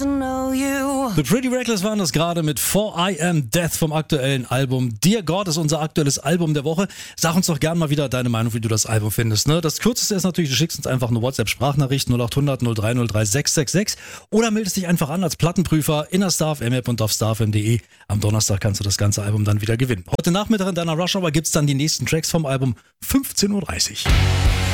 to know you. The Pretty Reckless waren das gerade mit For I Am Death vom aktuellen Album Dear God ist unser aktuelles Album der Woche. Sag uns doch gerne mal wieder deine Meinung, wie du das Album findest. Ne? Das Kürzeste ist natürlich, du schickst uns einfach eine WhatsApp-Sprachnachricht 0800 0303 666 oder meldest dich einfach an als Plattenprüfer in der StarFM-App und auf starfm.de. Am Donnerstag kannst du das ganze Album dann wieder gewinnen. Heute Nachmittag in deiner Rush Hour gibt's dann die nächsten Tracks vom Album 15.30 Uhr.